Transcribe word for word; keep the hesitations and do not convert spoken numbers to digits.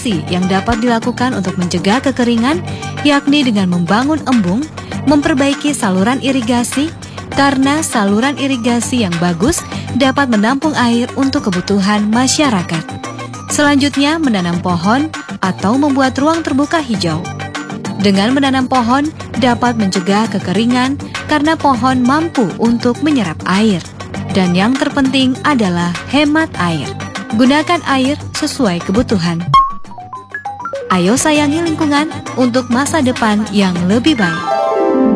aksi yang dapat dilakukan untuk mencegah kekeringan, yakni dengan membangun embung, memperbaiki saluran irigasi, karena saluran irigasi yang bagus dapat menampung air untuk kebutuhan masyarakat. Selanjutnya, menanam pohon atau membuat ruang terbuka hijau. Dengan menanam pohon dapat mencegah kekeringan karena pohon mampu untuk menyerap air. Dan yang terpenting adalah hemat air. Gunakan air sesuai kebutuhan. Ayo sayangi lingkungan untuk masa depan yang lebih baik.